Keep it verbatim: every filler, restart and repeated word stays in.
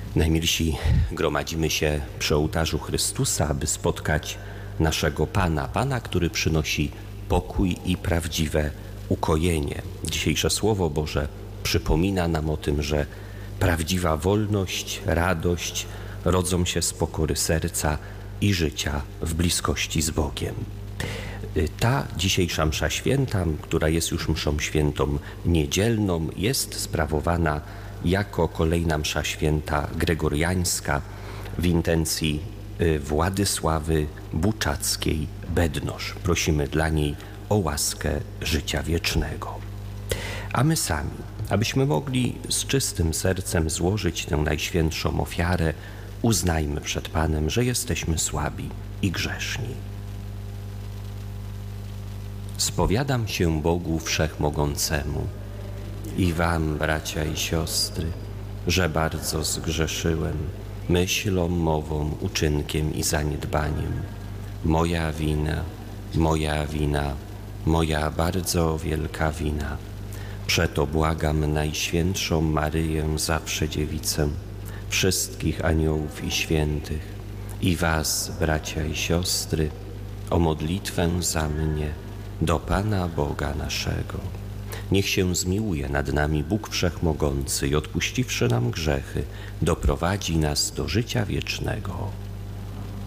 Najmilsi, gromadzimy się przy ołtarzu Chrystusa, aby spotkać naszego Pana, Pana, który przynosi pokój i prawdziwe ukojenie. Dzisiejsze Słowo Boże przypomina nam o tym, że prawdziwa wolność, radość rodzą się z pokory serca i życia w bliskości z Bogiem. Ta dzisiejsza msza święta, która jest już mszą świętą niedzielną, jest sprawowana jako kolejna msza święta gregoriańska w intencji Władysławy Buczackiej-Bednosz. Prosimy dla niej o łaskę życia wiecznego. A my sami, abyśmy mogli z czystym sercem złożyć tę najświętszą ofiarę, uznajmy przed Panem, że jesteśmy słabi i grzeszni. Spowiadam się Bogu Wszechmogącemu i wam, bracia i siostry, że bardzo zgrzeszyłem myślą, mową, uczynkiem i zaniedbaniem. Moja wina, moja wina, moja bardzo wielka wina. Przeto błagam Najświętszą Maryję, zawsze Dziewicę, wszystkich aniołów i świętych i was, bracia i siostry, o modlitwę za mnie do Pana Boga naszego. Niech się zmiłuje nad nami Bóg Wszechmogący i odpuściwszy nam grzechy, doprowadzi nas do życia wiecznego.